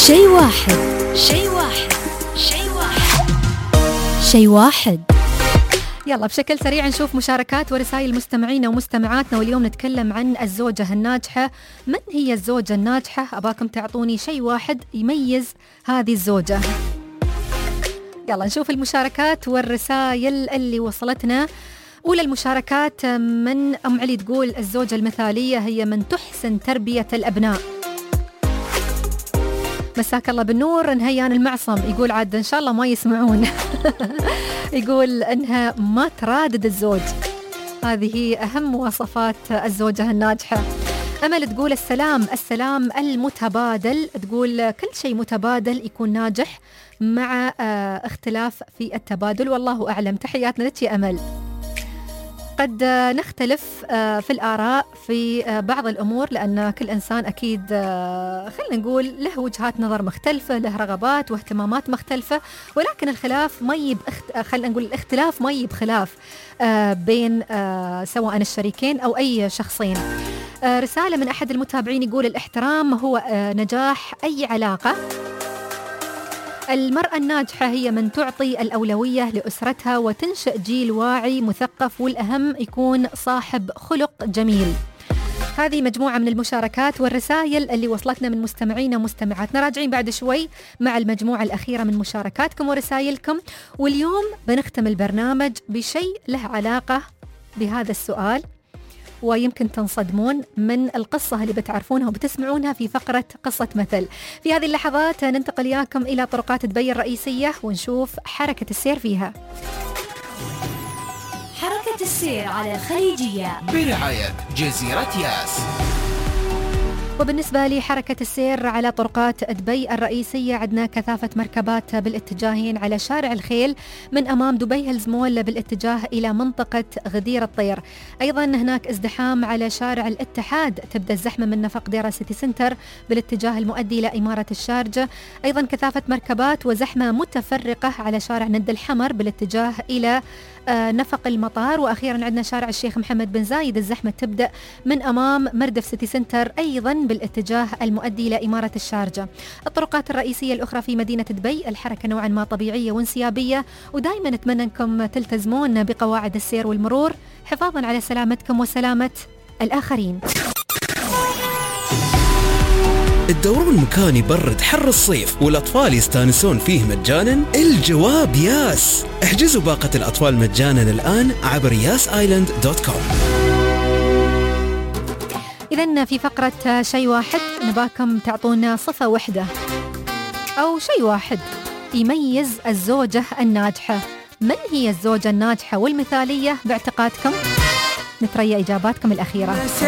شيء واحد. شيء واحد. شيء واحد. شيء واحد. يلا بشكل سريع نشوف مشاركات ورسائل مستمعينا ومستمعاتنا، واليوم نتكلم عن الزوجة الناجحة. من هي الزوجة الناجحة؟ أباكم تعطوني شيء واحد يميز هذه الزوجة. يلا نشوف المشاركات والرسائل اللي وصلتنا. أولى المشاركات من أم علي تقول الزوجة المثالية هي من تحسن تربية الأبناء. مساك الله بالنور. نهيان المعصم يقول عاد إن شاء الله ما يسمعون. يقول أنها ما ترادد الزوج، هذه أهم مواصفات الزوجة الناجحة. أمل تقول السلام المتبادل، تقول كل شيء متبادل يكون ناجح مع اختلاف في التبادل، والله أعلم. تحياتنا لك يا أمل. قد نختلف في الآراء في بعض الأمور، لأن كل إنسان أكيد خلينا نقول له وجهات نظر مختلفة، له رغبات واهتمامات مختلفة، ولكن الخلاف ما يب خلينا نقول الاختلاف ما يب خلاف بين سواء الشريكين أو أي شخصين. رسالة من أحد المتابعين يقول الاحترام هو نجاح أي علاقة. المرأة الناجحة هي من تعطي الأولوية لأسرتها وتنشئ جيل واعي مثقف، والأهم يكون صاحب خلق جميل. هذه مجموعة من المشاركات والرسائل اللي وصلتنا من مستمعينا ومستمعاتنا. راجعين بعد شوي مع المجموعة الأخيرة من مشاركاتكم ورسائلكم، واليوم بنختم البرنامج بشيء له علاقة بهذا السؤال، ويمكن تنصدمون من القصة اللي بتعرفونها وبتسمعونها في فقرة قصة مثل. في هذه اللحظات ننتقل إياكم إلى طرقات دبي الرئيسية ونشوف حركة السير فيها. حركة السير على الخليجية برعاية جزيرة ياس. وبالنسبة لحركة السير على طرقات دبي الرئيسية، عندنا كثافة مركبات بالاتجاهين على شارع الخيل من أمام دبي هيلز مول بالاتجاه إلى منطقة غدير الطير. أيضا هناك ازدحام على شارع الاتحاد، تبدأ الزحمة من نفق ديرة سيتي سنتر بالاتجاه المؤدي إلى إمارة الشارجة. أيضا كثافة مركبات وزحمة متفرقة على شارع ند الحمر بالاتجاه إلى نفق المطار. وأخيرا عندنا شارع الشيخ محمد بن زايد، الزحمة تبدأ من أمام مردف سيتي سنتر أيضا بالاتجاه المؤدي إلى إمارة الشارجة. الطرقات الرئيسية الأخرى في مدينة دبي الحركة نوعا ما طبيعية وانسيابية، ودائما نتمنى أنكم تلتزمون بقواعد السير والمرور حفاظا على سلامتكم وسلامة الآخرين. تدورون مكان يبرد حر الصيف والأطفال يستانسون فيه مجانا؟ الجواب ياس. احجزوا باقة الأطفال مجانا الآن عبر yasisland.com. إذن في فقرة شيء واحد نباكم تعطونا صفة واحدة أو شيء واحد يميز الزوجة الناجحة. من هي الزوجة الناجحة والمثالية باعتقادكم؟ نتريا إجاباتكم الأخيرة.